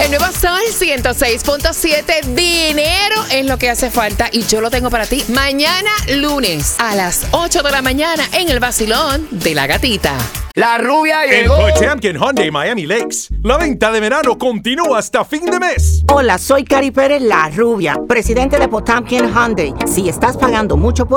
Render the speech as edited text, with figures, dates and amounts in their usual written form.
El nuevo Sol 106.7, dinero es lo que hace falta y yo lo tengo para ti mañana lunes a las 8 de la mañana en el vacilón de la gatita. La rubia En llegó. Potamkin Hyundai Miami Lakes, la venta de verano continúa hasta fin de mes. Hola, soy Cari Pérez, la rubia, presidente de Potamkin Hyundai. Si estás pagando mucho por